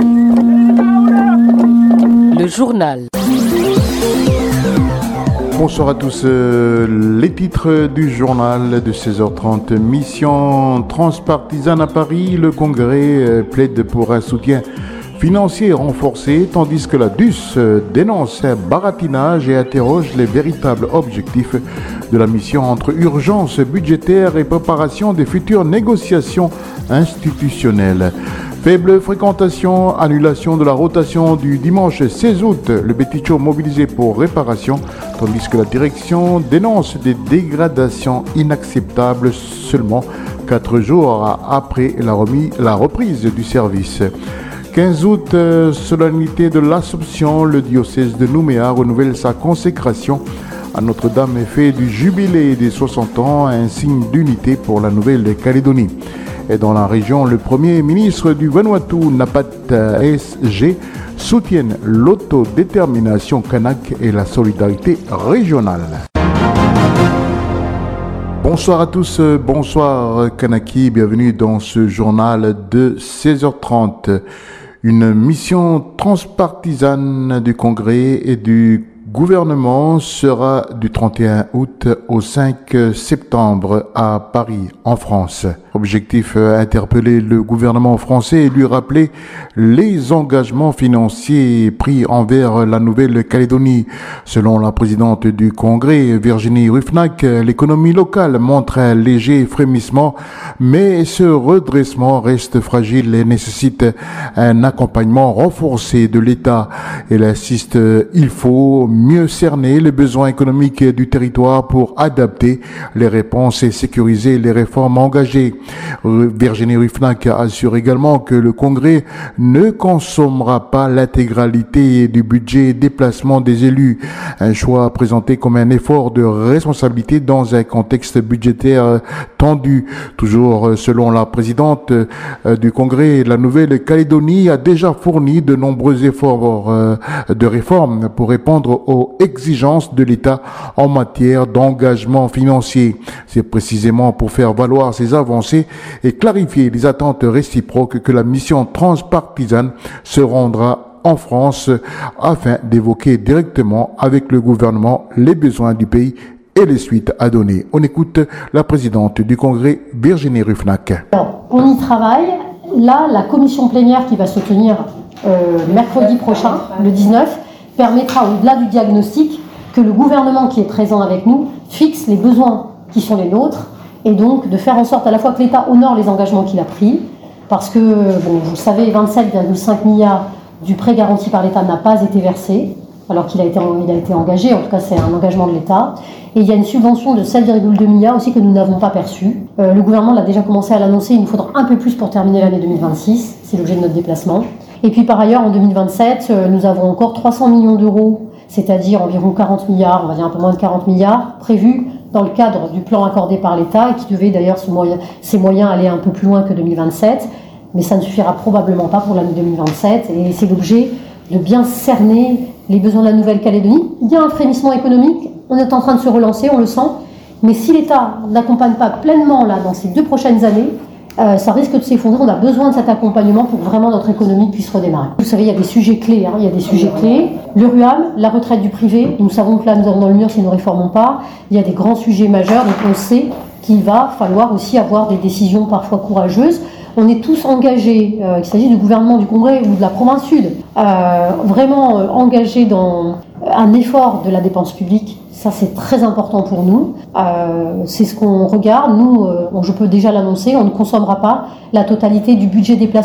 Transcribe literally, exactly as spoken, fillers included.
Le journal. Bonsoir à tous. Les titres du journal de seize heures trente. Mission transpartisane à Paris. Le Congrès plaide pour un soutien financier renforcé, tandis que la D U S dénonce un baratinage et interroge les véritables objectifs de la mission entre urgence budgétaire et préparation des futures négociations institutionnelles. Faible fréquentation, annulation de la rotation du dimanche seize août, le Béticho mobilisé pour réparation, tandis que la direction dénonce des dégradations inacceptables seulement quatre jours après la, remise, la reprise du service. quinze août, solennité de l'Assomption, le diocèse de Nouméa renouvelle sa consécration à Notre-Dame et fait du jubilé des soixante ans un signe d'unité pour la Nouvelle-Calédonie. Et dans la région, le Premier ministre du Vanuatu, Napat S G, soutiennent l'autodétermination kanak et la solidarité régionale. Bonsoir à tous, bonsoir Kanaki, bienvenue dans ce journal de seize heures trente. Une mission transpartisane du Congrès et du gouvernement sera du trente et un août au cinq septembre à Paris, en France. Objectif, interpeller le gouvernement français et lui rappeler les engagements financiers pris envers la Nouvelle-Calédonie. Selon la présidente du Congrès, Virginie Ruffnack, l'économie locale montre un léger frémissement, mais ce redressement reste fragile et nécessite un accompagnement renforcé de l'État. Elle insiste, il faut mieux cerner les besoins économiques du territoire pour adapter les réponses et sécuriser les réformes engagées. Virginie Ruffnack assure également que le Congrès ne consommera pas l'intégralité du budget déplacement des élus. Un choix présenté comme un effort de responsabilité dans un contexte budgétaire tendu. Toujours selon la présidente du Congrès, la Nouvelle-Calédonie a déjà fourni de nombreux efforts de réforme pour répondre aux exigences de l'État en matière d'engagement financier. C'est précisément pour faire valoir ces avancées et clarifier les attentes réciproques que la mission transpartisane se rendra en France afin d'évoquer directement avec le gouvernement les besoins du pays et les suites à donner. On écoute la présidente du Congrès, Virginie Ruffnack. Alors, on y travaille. Là, la commission plénière qui va se tenir euh, mercredi prochain, le dix-neuf, permettra, au-delà du diagnostic, que le gouvernement qui est présent avec nous fixe les besoins qui sont les nôtres et donc de faire en sorte à la fois que l'État honore les engagements qu'il a pris, parce que, bon, vous le savez, vingt-sept virgule cinq milliards du prêt garanti par l'État n'a pas été versé, alors qu'il a été, il a été engagé, en tout cas c'est un engagement de l'État. Et il y a une subvention de sept virgule deux milliards aussi que nous n'avons pas perçue. Euh, le gouvernement l'a déjà commencé à l'annoncer, il nous faudra un peu plus pour terminer l'année deux mille vingt-six, c'est l'objet de notre déplacement. Et puis par ailleurs, en deux mille vingt-sept, euh, nous avons encore trois cents millions d'euros, c'est-à-dire environ quarante milliards, on va dire un peu moins de quarante milliards, prévus dans le cadre du plan accordé par l'État et qui devait d'ailleurs, ce moyen, ces moyens aller un peu plus loin que deux mille vingt-sept. Mais ça ne suffira probablement pas pour l'année deux mille vingt-sept et c'est l'objet de bien cerner les besoins de la Nouvelle-Calédonie. Il y a un frémissement économique, on est en train de se relancer, on le sent, mais si l'État n'accompagne pas pleinement là, dans ces deux prochaines années, euh, ça risque de s'effondrer. On a besoin de cet accompagnement pour que vraiment notre économie puisse redémarrer. Vous savez, il y a des sujets clés, hein, il y a des sujets clés. Le R U A M, la retraite du privé, nous savons que là nous avons dans le mur si nous ne réformons pas. Il y a des grands sujets majeurs, donc on sait qu'il va falloir aussi avoir des décisions parfois courageuses. On est tous engagés, euh, qu'il s'agisse du gouvernement du Congrès ou de la province sud, euh, vraiment euh, engagés dans un effort de la dépense publique. Ça, c'est très important pour nous. Euh, c'est ce qu'on regarde. Nous, euh, je peux déjà l'annoncer, on ne consommera pas la totalité du budget déplacement